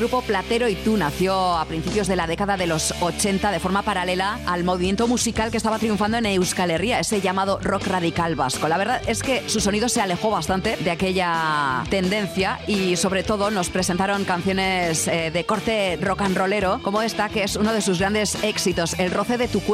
El grupo Platero y Tú nació a principios de la década de los 80 de forma paralela al movimiento musical que estaba triunfando en Euskal Herria, ese llamado rock radical vasco. La verdad es que su sonido se alejó bastante de aquella tendencia y sobre todo nos presentaron canciones de corte rock and rollero como esta, que es uno de sus grandes éxitos, El roce de tu cuerpo.